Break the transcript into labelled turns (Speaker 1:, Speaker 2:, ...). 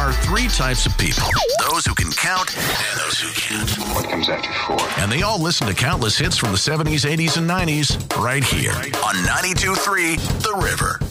Speaker 1: are three types of people. Those who can count and those who can't.
Speaker 2: What comes after 4?
Speaker 1: And they all listen to countless hits from the 70s, 80s, and 90s right here on 92.3 The River.